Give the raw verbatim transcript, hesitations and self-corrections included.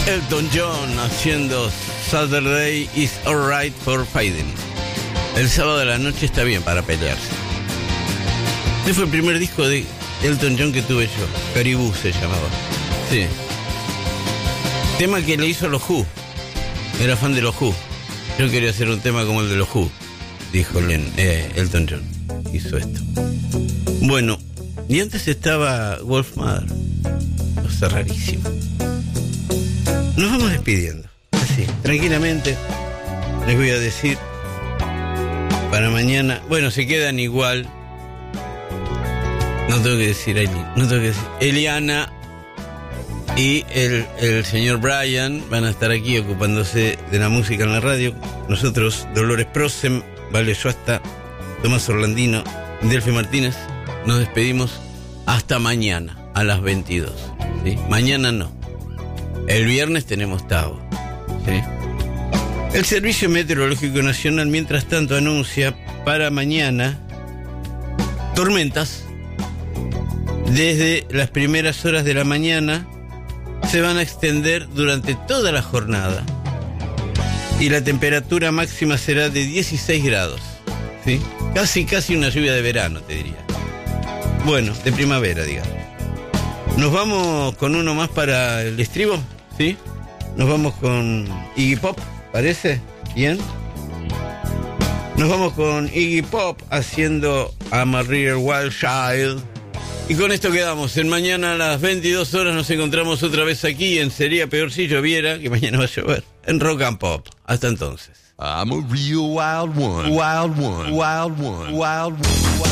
Elton John haciendo Saturday is Alright for Fighting. El sábado de la noche está bien para pelearse. Este fue el primer disco de Elton John que tuve yo. Caribou se llamaba. Sí. Tema que le hizo a los Who. Era fan de los Who. Yo quería hacer un tema como el de los Who, dijo Len, eh, Elton John. Hizo esto. Bueno, y antes estaba Wolfmother. Cosa rarísima. Nos vamos despidiendo. Así, tranquilamente. Les voy a decir para mañana. Bueno, se quedan igual. No tengo que decir Aileen, no tengo que decir. Eliana y el, el señor Brian van a estar aquí ocupándose de la música en la radio. Nosotros, Dolores Prosem, Vale Suasta, Tomás Orlandino, Delfi Martínez, nos despedimos hasta mañana a las veintidós. ¿Sí? Mañana no. El viernes tenemos Tao. ¿Sí? El Servicio Meteorológico Nacional, mientras tanto, anuncia para mañana tormentas. Desde las primeras horas de la mañana se van a extender durante toda la jornada. Y la temperatura máxima será de dieciséis grados. ¿Sí? Casi, casi una lluvia de verano, te diría. Bueno, de primavera, digamos. Nos vamos con uno más para el estribo, ¿sí? Nos vamos con Iggy Pop, ¿parece? ¿Bien? Nos vamos con Iggy Pop haciendo I'm a Real Wild Child. Y con esto quedamos. En mañana a las veintidós horas nos encontramos otra vez aquí en Sería Peor Si Lloviera, que mañana va a llover, en Rock and Pop. Hasta entonces. I'm a real wild one. Wild one. Wild one. Wild one.